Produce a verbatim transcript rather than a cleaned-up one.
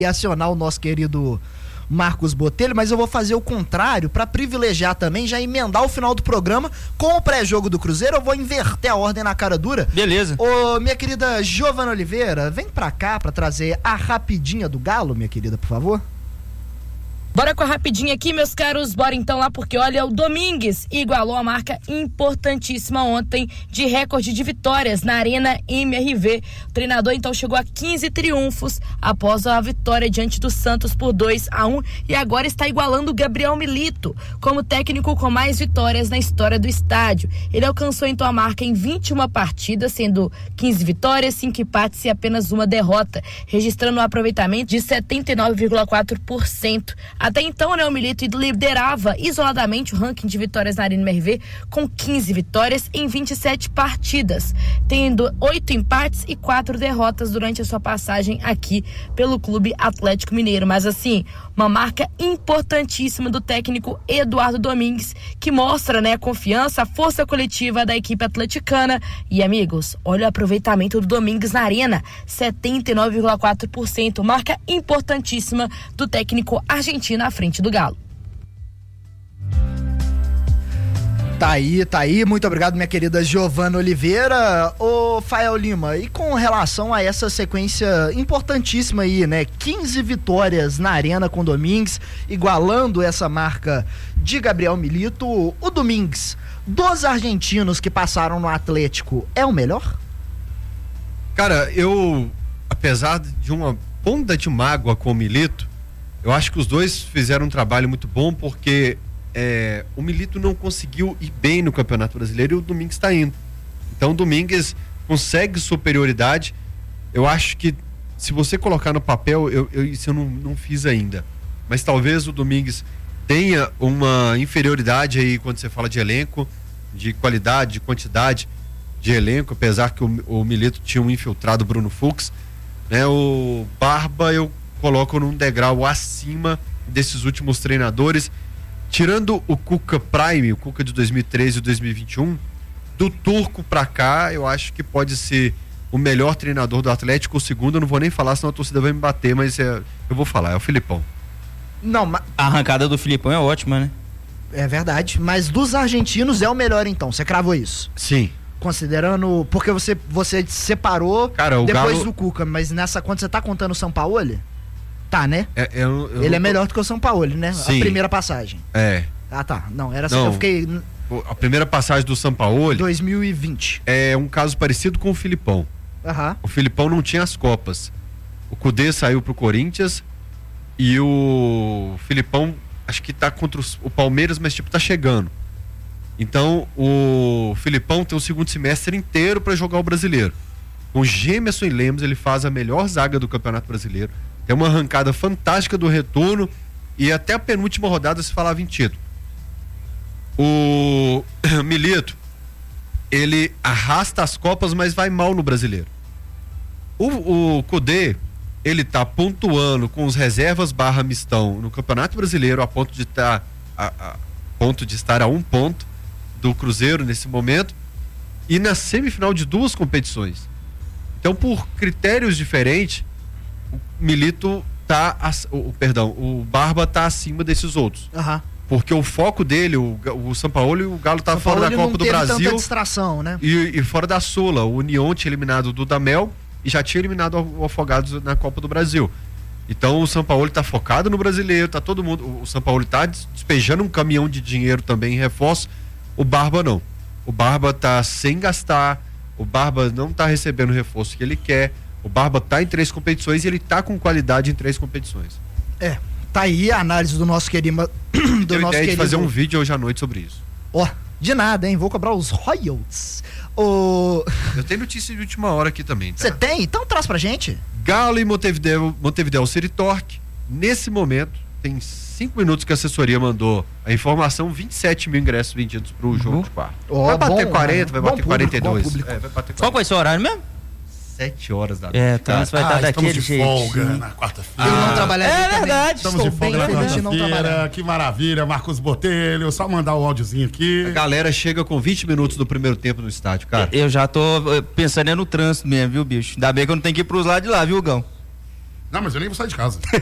e acionar o nosso querido Marcos Botelho, mas eu vou fazer o contrário para privilegiar também, já emendar o final do programa com o pré-jogo do Cruzeiro. Eu vou inverter a ordem na cara dura. Beleza. Ô, minha querida Giovana Oliveira, vem pra cá pra trazer a rapidinha do Galo, minha querida, por favor. Bora com a rapidinha aqui, meus caros, bora então lá, porque olha, o Domingues igualou a marca importantíssima ontem de recorde de vitórias na Arena M R V. O treinador então chegou a quinze triunfos após a vitória diante do Santos por dois a um e agora está igualando o Gabriel Milito como técnico com mais vitórias na história do estádio. Ele alcançou então a marca em vinte e uma partidas, sendo quinze vitórias, cinco empates e apenas uma derrota, registrando um aproveitamento de setenta e nove vírgula quatro por cento. Até então, né, o Milito liderava isoladamente o ranking de vitórias na Arena M R V com quinze vitórias em vinte e sete partidas, tendo oito empates e quatro derrotas durante a sua passagem aqui pelo Clube Atlético Mineiro. Mas assim, uma marca importantíssima do técnico Eduardo Domingues, que mostra, né, a confiança, a força coletiva da equipe atleticana. E amigos, olha o aproveitamento do Domingues na Arena, setenta e nove vírgula quatro por cento, marca importantíssima do técnico argentino na frente do Galo. Tá aí, tá aí, muito obrigado, minha querida Giovana Oliveira. Ô, Fael Lima, e com relação a essa sequência importantíssima aí, né, quinze vitórias na Arena com Domingues, igualando essa marca de Gabriel Milito, o Domingues, dos argentinos que passaram no Atlético, é o melhor? Cara, eu, apesar de uma ponta de mágoa com o Milito, eu acho que os dois fizeram um trabalho muito bom, porque é, o Milito não conseguiu ir bem no Campeonato Brasileiro e o Domingues está indo. Então o Domingues consegue superioridade. Eu acho que se você colocar no papel, eu, eu, isso eu não, não fiz ainda, mas talvez o Domingues tenha uma inferioridade aí quando você fala de elenco, de qualidade, de quantidade de elenco, apesar que o, o Milito tinha um infiltrado Bruno Fux, né? O Barba eu coloco num degrau acima desses últimos treinadores, tirando o Cuca Prime, o Cuca de dois mil e treze e dois mil e vinte e um, do Turco pra cá, eu acho que pode ser o melhor treinador do Atlético. O segundo eu não vou nem falar, senão a torcida vai me bater, mas é, eu vou falar, é o Filipão. Não, mas... A arrancada do Filipão é ótima, né? É verdade, mas dos argentinos é o melhor então, você cravou isso? Sim. Considerando, porque você, você separou Cara, o depois Galo... do Cuca, mas nessa conta você tá contando o São Paulo? Tá, né? É, eu, eu Ele não... é melhor do que o São Paulo, né? Sim. A primeira passagem. É. Ah, tá. Não, era assim, não, eu fiquei... A primeira passagem do Sampaoli... dois mil e vinte. É um caso parecido com o Filipão. Aham. O Filipão não tinha as Copas. O Cudê saiu pro Corinthians e o Filipão, acho que tá contra os, o Palmeiras, mas tipo, tá chegando. Então, o Filipão tem o segundo semestre inteiro para jogar o Brasileiro. Com Gemerson e Lemos, ele faz a melhor zaga do Campeonato Brasileiro. Tem uma arrancada fantástica do retorno e até a penúltima rodada se falava em título. O Milito, ele arrasta as Copas, mas vai mal no Brasileiro. O, o Cudê, ele tá pontuando com os reservas barra mistão no Campeonato Brasileiro a ponto de estar a, a ponto de estar a um ponto do Cruzeiro nesse momento e na semifinal de duas competições. Então, por critérios diferentes, o Milito tá, o, perdão, o Barba tá acima desses outros. Aham. Porque o foco dele, o, o Sampaoli, o Galo tá fora da Copa do Brasil. Tanta distração, né? E, e fora da Sula. O União tinha eliminado o Dudamel e já tinha eliminado o Afogados na Copa do Brasil. Então o Sampaoli tá focado no brasileiro, tá todo mundo. O Sampaoli tá despejando um caminhão de dinheiro também em reforço. O Barba não. O Barba tá sem gastar. O Barba não tá recebendo o reforço que ele quer. O Barba tá em três competições e ele tá com qualidade em três competições. É. Tá aí a análise do nosso querido. Do Tenho nosso ideia querido... de fazer um vídeo hoje à noite sobre isso. Ó, oh, de nada, hein? Vou cobrar os royalties. O... Eu tenho notícia de última hora aqui também, tá? Você tem? Então traz pra gente. Galo e Montevideo, Montevideo City Torque. Nesse momento, tem cinco minutos que a assessoria mandou a informação, vinte e sete mil ingressos vendidos pro jogo uhum. de quarto. Oh, vai bater bom, quarenta, vai bom bater público, quarenta e dois. Bom público. É, vai bater Qual vai ser o horário mesmo? sete horas da noite. É, então vai estar ah, daquele de jeito. folga na quarta-feira. Eu não trabalhar É também. verdade. Estamos Estou de folga na bem feliz de não trabalhar. quarta-feira. Que maravilha, Marcos Botelho. Só mandar o áudiozinho aqui. A galera chega com vinte minutos do primeiro tempo no estádio, cara. Eu já tô pensando no trânsito mesmo, viu, bicho? Ainda bem que eu não tenho que ir pros lados de lá, viu, Gão? Não, mas eu nem vou sair de casa.